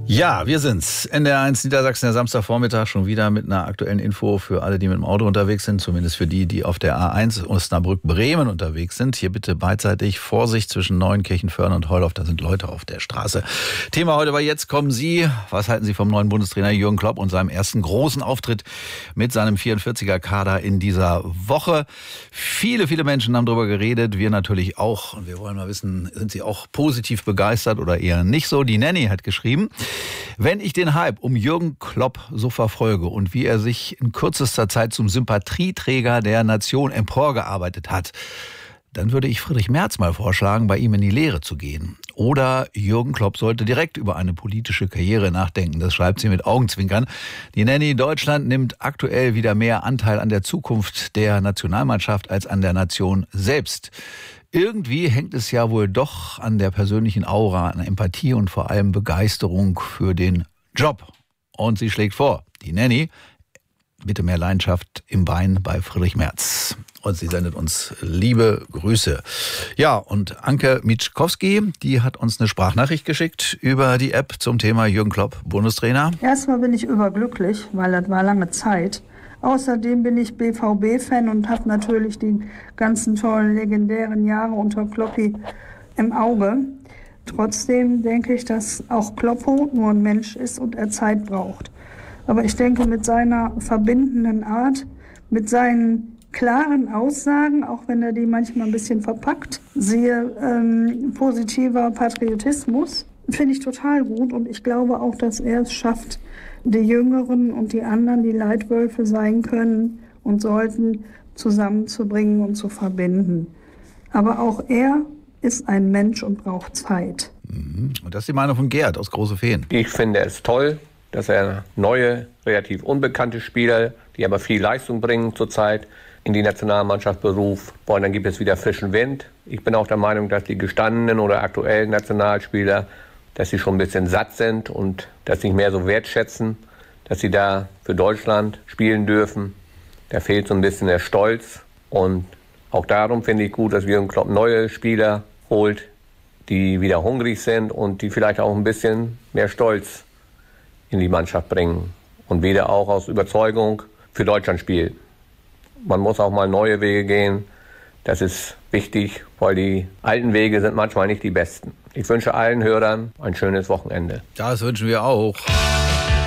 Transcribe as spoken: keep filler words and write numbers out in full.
Ja, wir sind's. N D R eins Niedersachsen, der Samstagvormittag, schon wieder mit einer aktuellen Info für alle, die mit dem Auto unterwegs sind, zumindest für die, die auf der A eins Osnabrück-Bremen unterwegs sind. Hier bitte beidseitig Vorsicht zwischen Neuenkirchen, Föhren und Heuloff, da sind Leute auf der Straße. Thema heute war Jetzt kommen Sie. Was halten Sie vom neuen Bundestrainer Jürgen Klopp und seinem ersten großen Auftritt mit seinem vierundvierziger-Kader in dieser Woche? Viele, viele Menschen haben darüber geredet, wir natürlich auch. Und wir wollen mal wissen, sind Sie auch positiv begeistert oder eher nicht so? Die Nanny hat geschrieben: Wenn ich den Hype um Jürgen Klopp so verfolge und wie er sich in kürzester Zeit zum Sympathieträger der Nation emporgearbeitet hat, dann würde ich Friedrich Merz mal vorschlagen, bei ihm in die Lehre zu gehen. Oder Jürgen Klopp sollte direkt über eine politische Karriere nachdenken. Das schreibt sie mit Augenzwinkern. Die Nanny: Deutschland nimmt aktuell wieder mehr Anteil an der Zukunft der Nationalmannschaft als an der Nation selbst. Irgendwie hängt es ja wohl doch an der persönlichen Aura, an Empathie und vor allem Begeisterung für den Job. Und sie schlägt vor, die Nanny, bitte mehr Leidenschaft im Bein bei Friedrich Merz. Und sie sendet uns liebe Grüße. Ja, und Anke Mitschkowski, die hat uns eine Sprachnachricht geschickt über die App zum Thema Jürgen Klopp, Bundestrainer. Erstmal bin ich überglücklich, weil das war lange Zeit. Außerdem bin ich B V B-Fan und habe natürlich die ganzen tollen, legendären Jahre unter Kloppi im Auge. Trotzdem denke ich, dass auch Kloppo nur ein Mensch ist und er Zeit braucht. Aber ich denke, mit seiner verbindenden Art, mit seinen klaren Aussagen, auch wenn er die manchmal ein bisschen verpackt, siehe ähm, positiver Patriotismus, finde ich total gut. Und ich glaube auch, dass er es schafft, die Jüngeren und die anderen, die Leitwölfe sein können und sollten, zusammenzubringen und zu verbinden. Aber auch er ist ein Mensch und braucht Zeit. Und das ist die Meinung von Gerd aus Große Feen. Ich finde es toll, dass er neue, relativ unbekannte Spieler, die aber viel Leistung bringen zurzeit, in die Nationalmannschaft beruft. Und dann gibt es wieder frischen Wind. Ich bin auch der Meinung, dass die gestandenen oder aktuellen Nationalspieler, dass sie schon ein bisschen satt sind und das nicht mehr so wertschätzen, dass sie da für Deutschland spielen dürfen. Da fehlt so ein bisschen der Stolz. Und auch darum finde ich gut, dass Jürgen Klopp neue Spieler holt, die wieder hungrig sind und die vielleicht auch ein bisschen mehr Stolz in die Mannschaft bringen und wieder auch aus Überzeugung für Deutschland spielen. Man muss auch mal neue Wege gehen. Das ist wichtig, weil die alten Wege sind manchmal nicht die besten. Ich wünsche allen Hörern ein schönes Wochenende. Das wünschen wir auch.